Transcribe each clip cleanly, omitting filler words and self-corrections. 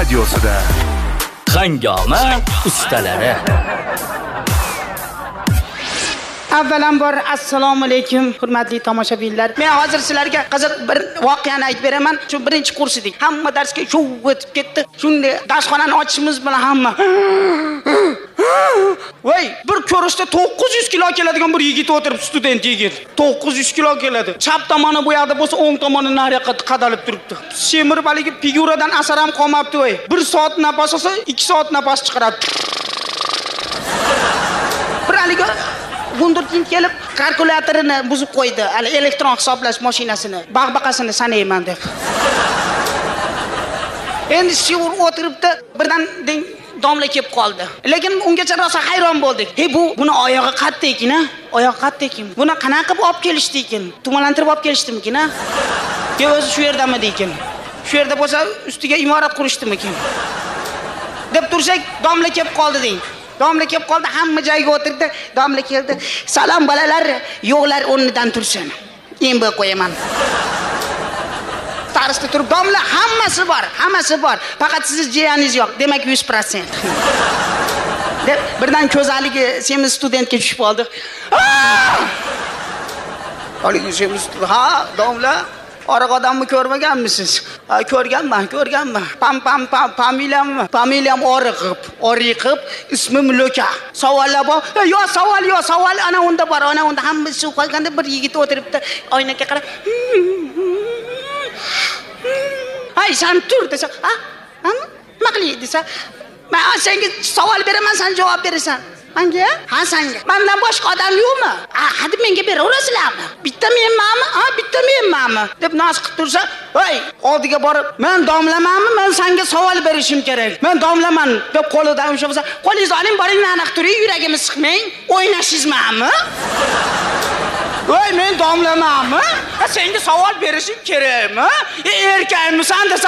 radiosida Hangoma ustalari. Avvalambor assalomu alaykum hurmatli tomoshabinlar. Men hozir sizlarga qiziq bir voqeani aytib beraman. Shu birinchi kurs edik. Hamma darsga shuv o'tib ketdi. Shunda darsxonani ochishimiz bilan hamma voy, bir ko'rishda 900 kilo keladigan bir yigit o'tirib, student yigit. 900 kilo keladi. Chap tomoni bu yoqda bo'lsa, o'ng tomoni nariga qadalib turibdi. Semirib haligi figuradan asar ham qolmabdi voy. 1 soat nafas olsa, 2 soat nafas chiqaradi. Bir haligi Wunderkind kelib kalkulyatorni buzib qo'ydi. Hali elektron hisoblash mashinasini, bag'baqasini sanayman deb. Endi shu o'tiribdi, birdan domla kelib qoldi. Lekin ungacha rosa hayron bo'ldik. Buni oyog'i qatta ekan-a? Oyog'i qatta ekan. Buni qanaqa qilib olib kelishdi ekan? Tumalantirib olib kelishdimikin-a? Yo o'zi shu yerdami ekan? Shu yerda bo'lsa, ustiga imorat qurishdimikin? deb tursak, domla kelib qoldi deng. Domla kelib qoldi, hamma joyga o'tirdi. Domla keldi. Salom bolalar, yo'qlar o'rnidan tursin. Endi qo'yaman. Tarisda turib, domla hammasi bor. Faqat siz jiyaningiz yo'q. Demak 100%. deb birdan ko'zaligi semiz studentga tushib qoldi. Haligi semiz, ha, domla Oraq odamni ko'rmaganmisiz? Ko'rganman. Familiyam Oriqib, ismim Loka. Savollar bor. Yo'q, savol ana unda bor, ana unda hammasi qo'yganda bir yigit o'tiribdi, oynaga qarab. Hay, sen tur desa, nima qilaylik desa, men senga savol beraman, sen javob berasan. Menga? Ha, senga. Mendan boshqa odam yo'qmi? Hadi menga beraverasizlarmi? Bitta menmanmi? Bitta menmanmi? deb noz qilib tursa, "Voy, oldiga borib, men domlamanmi? Men senga savol berishim kerak. Men domlaman" deb qo'lidan ushlab bo'lsa, "Qo'lingizni oling, boring, aniq turing, yuragimni siqmang. O'ynashingizmi?" "Voy, men domlamanmi? Senga savol berishim kerakmi? Erkakmisan" desa,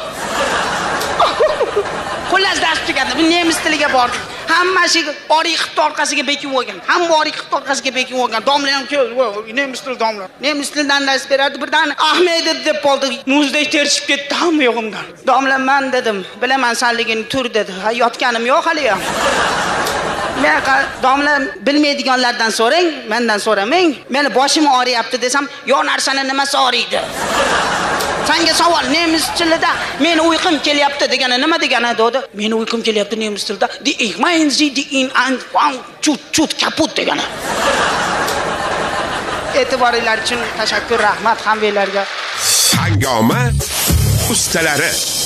Xullas dars tugadi. Bu nemis tiliga bordik. Hammasi Oriqib orqasiga bekib olgan. Hamma Oriqib orqasiga bekib olgan. Domla ham nemis til domla. Nemis tildan dars beradi. Birdan Ahmedov deb qoldi. Muzdek terchib ketdi hamma yo'g'imdan. Domla men dedim. Bilaman sanligini tur dedi. Yotganim yo'q hali ham. Men domla bilmaydiganlardan so'rang, mendan so'ramang. Meni boshim og'riyapti desam, "Yo'q narsani nimasi og'riydi?" Senga savol nemis tilida "Meni uyqum kelyapti" degani nima degani dedi? "Meni uyqum kelyapti" nemis tilida "Ich meine Sie die in ein chut kaput" degani. E'tiboringlar uchun tashakkur, rahmat hammalarga. Hangoma ustalari.